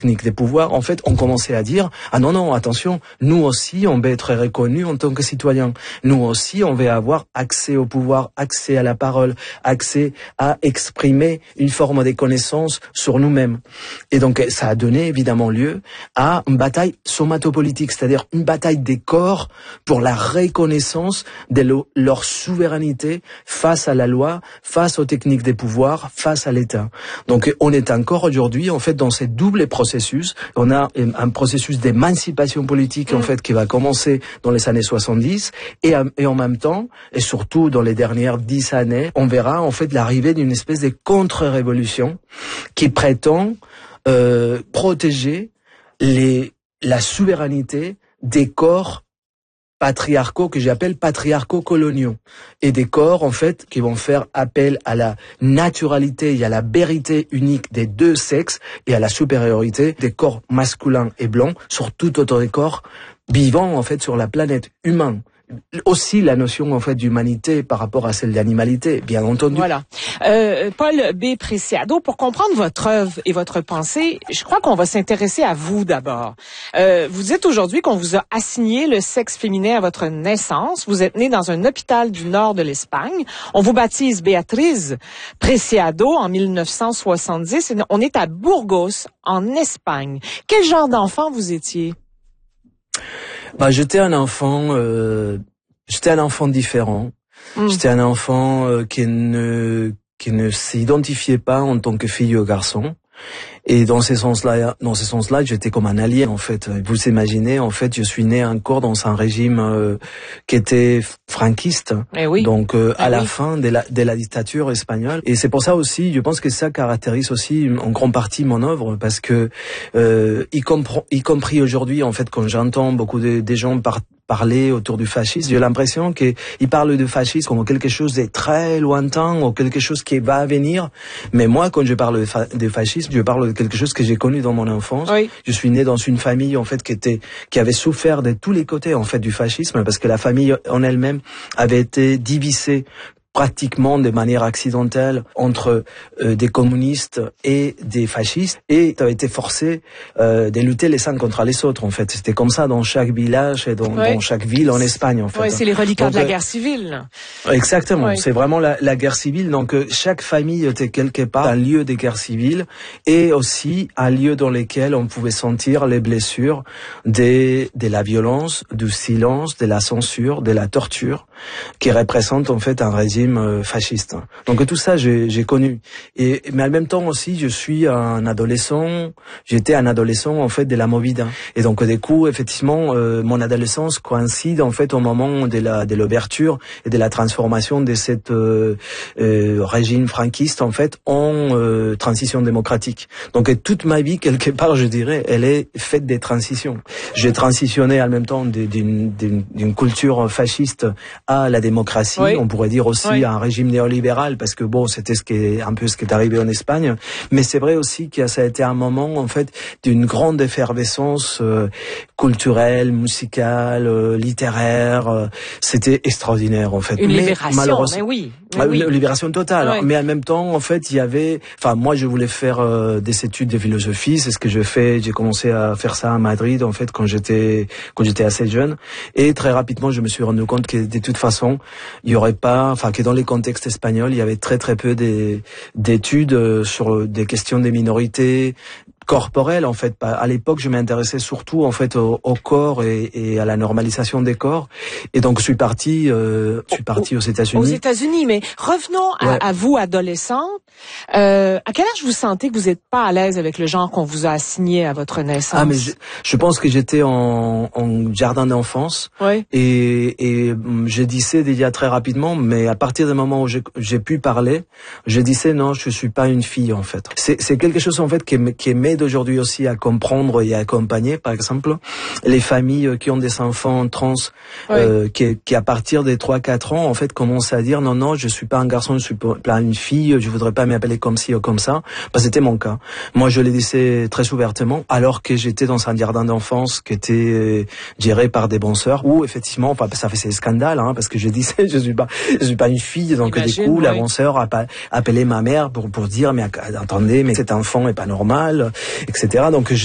des pouvoirs, en fait, on commençait à dire « Ah non, non, attention, nous aussi, on veut être reconnus en tant que citoyens. Nous aussi, on veut avoir accès au pouvoir, accès à la parole, accès à exprimer une forme de connaissance sur nous-mêmes. » Et donc, ça a donné évidemment lieu à une bataille somatopolitique, c'est-à-dire une bataille des corps pour la reconnaissance de leur souveraineté face à la loi, face aux techniques des pouvoirs, face à l'État. Donc, on est encore aujourd'hui, en fait, dans cette double processus. On a un processus d'émancipation politique, en fait, qui va commencer dans les années 70 et en même temps, et surtout dans les dernières 10 années, on verra, en fait, l'arrivée d'une espèce de contre-révolution qui prétend protéger la souveraineté des corps patriarcaux que j'appelle patriarcaux-coloniaux et des corps en fait qui vont faire appel à la naturalité et à la vérité unique des deux sexes et à la supériorité des corps masculins et blancs sur tout autre corps vivant en fait sur la planète humaine. Aussi la notion en fait d'humanité par rapport à celle d'animalité, bien entendu. Voilà. Paul B. Preciado, pour comprendre votre œuvre et votre pensée, je crois qu'on va s'intéresser à vous d'abord. Vous dites aujourd'hui qu'on vous a assigné le sexe féminin à votre naissance. Vous êtes né dans un hôpital du nord de l'Espagne. On vous baptise Béatrice Preciado en 1970. On est à Burgos, en Espagne. Quel genre d'enfant vous étiez? J'étais un enfant différent. J'étais un enfant qui ne s'identifiait pas en tant que fille ou garçon. Et dans ce sens-là, j'étais comme un alien, en fait. Vous imaginez, en fait, je suis né encore dans un régime qui était franquiste. Oui. Donc, à la fin de la dictature espagnole. Et c'est pour ça aussi, je pense que ça caractérise aussi en grande partie mon œuvre, parce que, y compris aujourd'hui, en fait, quand j'entends beaucoup des gens parler autour du fascisme, j'ai l'impression qu'ils parlent de fascisme comme quelque chose de très lointain ou quelque chose qui va venir. Mais moi, quand je parle de fascisme, je parle de quelque chose que j'ai connu dans mon enfance. Oui. Je suis né dans une famille, en fait, qui avait souffert de tous les côtés, en fait, du fascisme, parce que la famille en elle-même avait été divisée pratiquement de manière accidentelle entre des communistes et des fascistes, et tu as été forcé de lutter les uns contre les autres, en fait. C'était comme ça dans chaque village et dans chaque ville en Espagne, en fait. Oui, c'est les reliquats de la guerre civile. Exactement, oui. C'est vraiment la guerre civile. Donc chaque famille était quelque part un lieu de guerre civile et aussi un lieu dans lequel on pouvait sentir les blessures de la violence, du silence, de la censure, de la torture, qui représente en fait un régime fasciste. Donc tout ça j'ai connu. Mais en même temps aussi j'étais un adolescent en fait de la Movida. Et donc du coup effectivement mon adolescence coïncide en fait au moment de l'ouverture et de la transformation de cette régime franquiste en fait en transition démocratique. Donc toute ma vie quelque part je dirais elle est faite des transitions. J'ai transitionné en même temps d'une culture fasciste à la démocratie, on pourrait dire aussi à un régime néolibéral, parce que bon, c'était un peu ce qui est arrivé en Espagne, mais c'est vrai aussi que ça a été un moment en fait d'une grande effervescence culturelle, musicale, littéraire. C'était extraordinaire en fait. Une libération, mais oui. Une libération totale. Oui. Mais en même temps, en fait, moi, je voulais faire des études de philosophie. C'est ce que je fais. J'ai commencé à faire ça à Madrid, en fait, quand j'étais assez jeune. Et très rapidement, je me suis rendu compte que de toute façon, il y aurait pas, que dans les contextes espagnols, il y avait très très peu d'études sur des questions des minorités corporelle en fait. À l'époque, je m'intéressais surtout en fait au corps et à la normalisation des corps. Et donc je suis parti aux États-Unis. Aux États-Unis, mais revenons à vous, adolescente. À quel âge vous sentez que vous n'êtes pas à l'aise avec le genre qu'on vous a assigné à votre naissance? Ah, mais je pense que j'étais en jardin d'enfance. Oui. Et je disais déjà très rapidement, mais à partir du moment où j'ai pu parler, je disais non, je suis pas une fille en fait. C'est quelque chose en fait qui m'aide aujourd'hui aussi à comprendre et à accompagner, par exemple, les familles qui ont des enfants trans, qui à partir des 3-4 ans, en fait, commencent à dire non, je suis pas un garçon, je suis pas une fille, je voudrais pas m'appeler comme ci ou comme ça. C'était mon cas. Moi, je l'ai disais très ouvertement, alors que j'étais dans un jardin d'enfance qui était géré par des bons sœurs, où effectivement, ça fait ces scandales, parce que je disais, je suis pas une fille, donc du coup, la bonne sœur a appelé ma mère pour dire, mais attendez, mais cet enfant est pas normal, etc. Donc